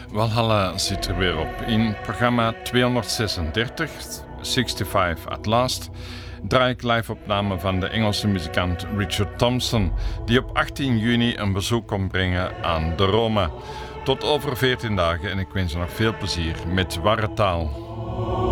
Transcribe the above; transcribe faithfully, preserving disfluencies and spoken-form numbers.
Walhalla zit er weer op. In programma tweehonderdzesendertig, vijfenzestig at last, draai ik live-opname van de Engelse muzikant Richard Thompson, die op achttien juni een bezoek komt brengen aan de Roma. Tot over veertien dagen en ik wens je nog veel plezier met Warre Taal.